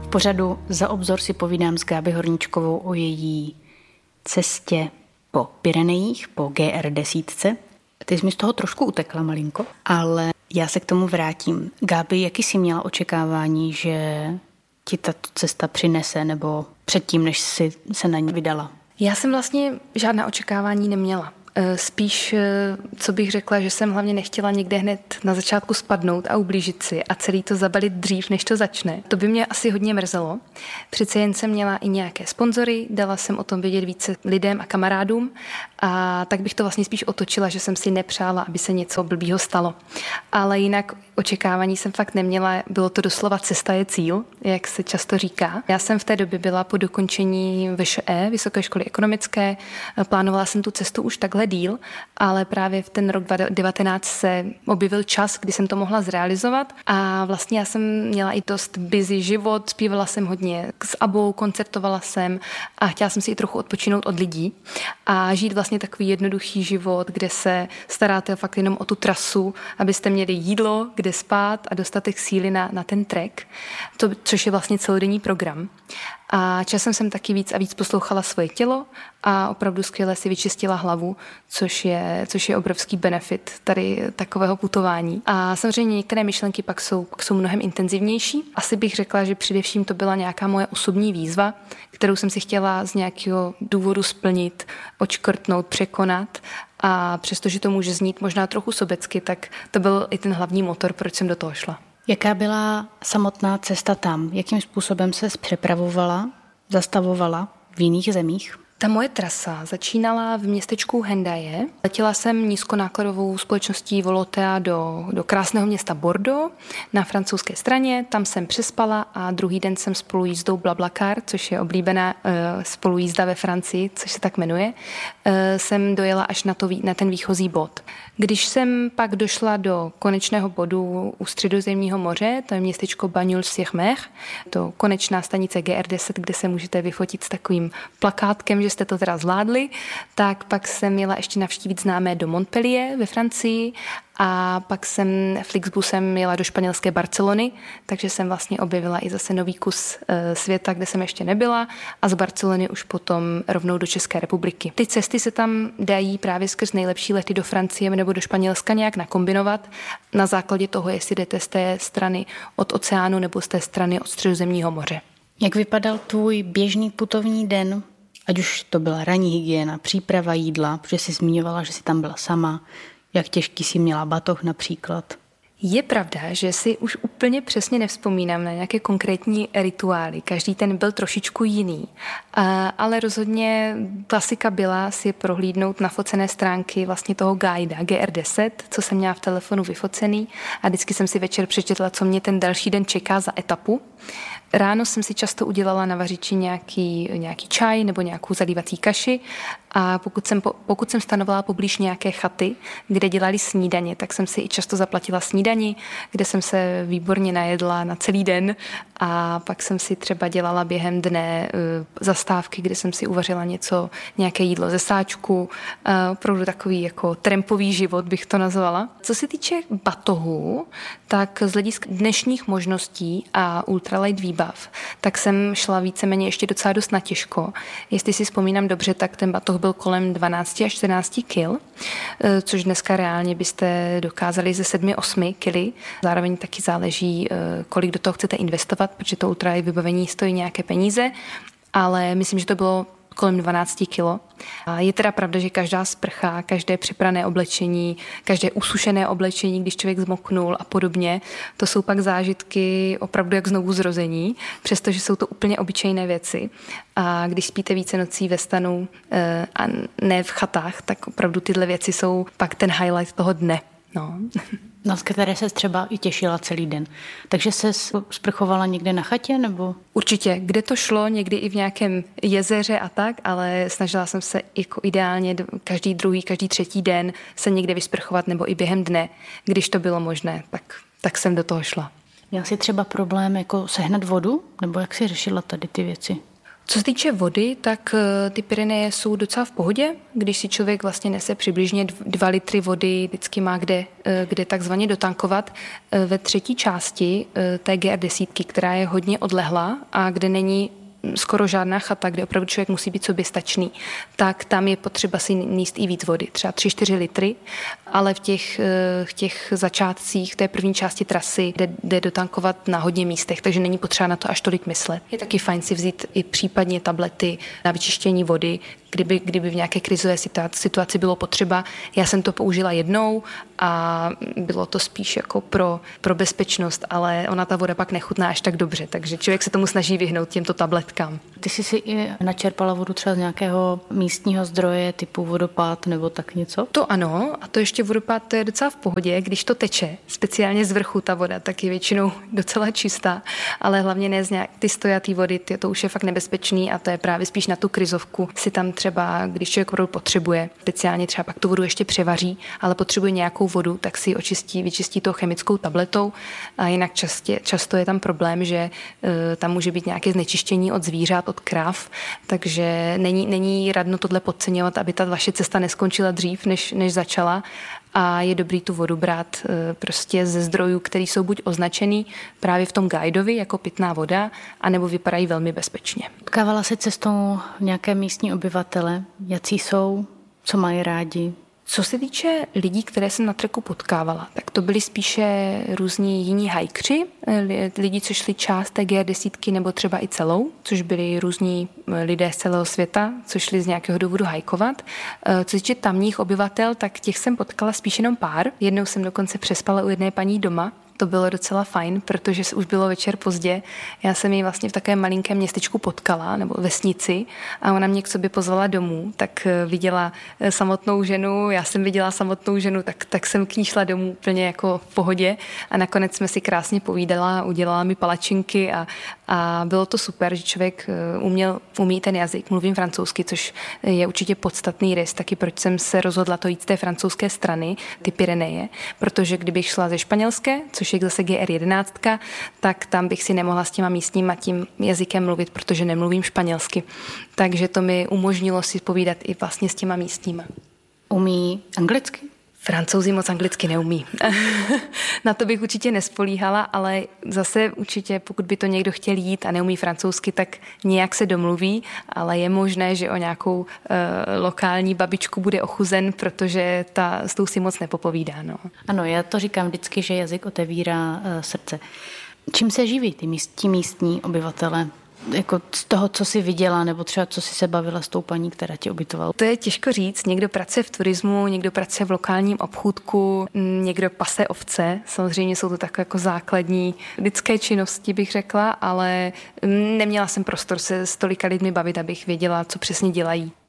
V pořadu Za obzor si povídám s Gáby Horníčkovou o její cestě po Pyrenejích, po GR10. Ty jsi mi z toho trošku utekla malinko, ale já se k tomu vrátím. Gáby, jaký jsi měla očekávání, že ti tato cesta přinese, nebo předtím, než jsi se na ní vydala? Já jsem vlastně žádná očekávání neměla. Spíš, co bych řekla, že jsem hlavně nechtěla někde hned na začátku spadnout a ublížit si a celý to zabalit dřív, než to začne. To by mě asi hodně mrzelo. Přece jen jsem měla i nějaké sponzory, dala jsem o tom vědět více lidem a kamarádům a tak bych to vlastně spíš otočila, že jsem si nepřála, aby se něco blbýho stalo. Ale jinak očekávání jsem fakt neměla, bylo to doslova cesta je cíl, jak se často říká. Já jsem v té době byla po dokončení VŠE, Vysoké školy ekonomické, plánovala jsem tu cestu už takhle díl, ale právě v ten rok 2019 se objevil čas, kdy jsem to mohla zrealizovat a vlastně já jsem měla i dost busy život, zpívala jsem hodně s ABBou, koncertovala jsem a chtěla jsem si i trochu odpočinout od lidí a žít vlastně takový jednoduchý život, kde se staráte fakt jenom o tu trasu, abyste měli jídlo, kde spát a dostatek síly na ten trek, což je vlastně celodenní program. A časem jsem taky víc a víc poslouchala svoje tělo a opravdu skvěle si vyčistila hlavu, což je obrovský benefit tady takového putování. A samozřejmě některé myšlenky pak jsou mnohem intenzivnější. Asi bych řekla, že především to byla nějaká moje osobní výzva, kterou jsem si chtěla z nějakého důvodu splnit, odškrtnout, překonat. A přestože to může znít možná trochu sobecky, tak to byl i ten hlavní motor, proč jsem do toho šla. Jaká byla samotná cesta tam? Jakým způsobem ses přepravovala, zastavovala v jiných zemích? Ta moje trasa začínala v městečku Hendaye. Letěla jsem nízkonákladovou společností Volotea do krásného města Bordeaux na francouzské straně. Tam jsem přespala a druhý den jsem spolujízdou BlaBlaCar, což je oblíbená spolujízda ve Francii, což se tak jmenuje, jsem dojela až na ten výchozí bod. Když jsem pak došla do konečného bodu u Středozemního moře, to je městečko Bagnols-sur-Mer, to konečná stanice GR10, kde se můžete vyfotit s takovým plakátkem, že jste to teda zvládli, tak pak jsem měla ještě navštívit známé do Montpellier ve Francii a pak jsem Flixbusem jela do španělské Barcelony, takže jsem vlastně objevila i zase nový kus světa, kde jsem ještě nebyla a z Barcelony už potom rovnou do České republiky. Ty cesty se tam dají právě skrz nejlepší lety do Francie nebo do Španělska nějak nakombinovat na základě toho, jestli jdete z té strany od oceánu nebo z té strany od Středozemního moře. Jak vypadal tvůj běžný putovní den? Ať už to byla ranní hygiena, příprava jídla, protože jsi zmiňovala, že jsi tam byla sama. Jak těžký jsi měla batoh například? Je pravda, že si už úplně přesně nevzpomínám na nějaké konkrétní rituály. Každý ten byl trošičku jiný. Ale rozhodně klasika byla si prohlídnout nafocené stránky vlastně toho guida GR10, co jsem měla v telefonu vyfocený a vždycky jsem si večer přečetla, co mě ten další den čeká za etapu. Ráno jsem si často udělala na vařiči nějaký čaj nebo nějakou zalívací kaši a pokud jsem stanovala poblíž nějaké chaty, kde dělali snídaně, tak jsem si i často zaplatila snídani, kde jsem se výborně najedla na celý den a pak jsem si třeba dělala během dne zastávky, kde jsem si uvařila nějaké jídlo ze sáčku, opravdu takový jako trampový život bych to nazvala. Co se týče batohu, tak z hlediska dnešních možností a ultralight výbav, tak jsem šla víceméně ještě docela dost natěžko. Jestli si vzpomínám dobře, tak ten batoh byl kolem 12 až 14 kil, což dneska reálně byste dokázali ze 7-8 kily. Zároveň taky záleží, kolik do toho chcete investovat, protože to ultralight vybavení stojí nějaké peníze, ale myslím, že to bylo kolem 12 kilo. A je teda pravda, že každá sprcha, každé připrané oblečení, každé usušené oblečení, když člověk zmoknul a podobně, to jsou pak zážitky opravdu jak znovu zrození, přestože jsou to úplně obyčejné věci. A když spíte více nocí ve stanu a ne v chatách, tak opravdu tyhle věci jsou pak ten highlight toho dne. Na které se třeba i těšila celý den. Takže se sprchovala někde na chatě, nebo? Určitě, kde to šlo, někdy i v nějakém jezeře a tak, ale snažila jsem se jako ideálně každý druhý, každý třetí den se někde vysprchovat nebo i během dne, když to bylo možné, tak jsem do toho šla. Měla jsi třeba problém jako sehnat vodu, nebo jak jsi řešila tady ty věci? Co se týče vody, tak ty Pyreneje jsou docela v pohodě. Když si člověk vlastně nese přibližně 2 litry vody, vždycky má kde takzvaně dotankovat. Ve třetí části té GR10, která je hodně odlehlá a kde není skoro žádná chata, kde opravdu člověk musí být soběstačný, tak tam je potřeba si níst i víc vody, třeba 3-4 litry, ale v těch začátcích té první části trasy jde dotankovat na hodně místech, takže není potřeba na to až tolik myslet. Je taky fajn si vzít i případně tablety na vyčištění vody, kdyby v nějaké krizové situaci bylo potřeba. Já jsem to použila jednou a bylo to spíš jako pro bezpečnost, ale ona ta voda pak nechutná až tak dobře, takže člověk se tomu snaží vyhnout těmto tabletkám. Ty jsi si i načerpala vodu třeba z nějakého místního zdroje typu vodopád nebo tak něco? To ano, a to ještě vodopád, to je docela v pohodě, když to teče, speciálně z vrchu ta voda, tak je většinou docela čistá, ale hlavně ne z ty stojatý vody, to už je fakt nebezpečný a to je právě spíš na tu krizovku. Si tam třeba, když člověk vodu potřebuje, speciálně třeba pak tu vodu ještě převaří, ale potřebuje nějakou vodu, tak si ji vyčistí tou chemickou tabletou a jinak často je tam problém, že tam může být nějaké znečištění od zvířat, od krav, takže není radno tohle podceňovat, aby ta vaše cesta neskončila dřív, než začala a je dobrý tu vodu brát prostě ze zdrojů, které jsou buď označený právě v tom guidovi jako pitná voda, anebo vypadají velmi bezpečně. Potkávala se cestou nějaké místní obyvatele? Jací jsou? Co mají rádi? Co se týče lidí, které jsem na treku potkávala, tak to byli spíše různí jiní hajkři, lidi, co šli část té GR10 nebo třeba i celou, což byli různí lidé z celého světa, co šli z nějakého důvodu hajkovat. Co se týče tamních obyvatel, tak těch jsem potkala spíš jenom pár. Jednou jsem dokonce přespala u jedné paní doma. To bylo docela fajn, protože už bylo večer pozdě. Já jsem ji vlastně v takovém malinkém městečku potkala, nebo vesnici, a ona mě k sobě pozvala domů, tak viděla samotnou ženu, já jsem viděla samotnou ženu, tak jsem k ní šla domů úplně jako v pohodě a nakonec jsme si krásně povídala, udělala mi palačinky a bylo to super, že člověk umí ten jazyk, mluvím francouzsky, což je určitě podstatný rys, taky proč jsem se rozhodla to jít z té francouzské strany, ty Pyreneje, protože kdybych šla ze španělské, což je zase GR11, tak tam bych si nemohla s těma místníma tím jazykem mluvit, protože nemluvím španělsky. Takže to mi umožnilo si povídat i vlastně s těma místníma. Umí anglicky? Francouzi moc anglicky neumí. Na to bych určitě nespolíhala, ale zase určitě, pokud by to někdo chtěl jít a neumí francouzsky, tak nějak se domluví, ale je možné, že o nějakou lokální babičku bude ochuzen, protože s tou si moc nepopovídá. No. Ano, já to říkám vždycky, že jazyk otevírá srdce. Čím se živí ti místní obyvatele? Jako z toho, co jsi viděla, nebo třeba co jsi se bavila s tou paní, která tě ubytovala? To je těžko říct. Někdo pracuje v turismu, někdo pracuje v lokálním obchůdku, někdo pase ovce. Samozřejmě jsou to takové jako základní lidské činnosti, bych řekla, ale neměla jsem prostor se s tolika lidmi bavit, abych věděla, co přesně dělají.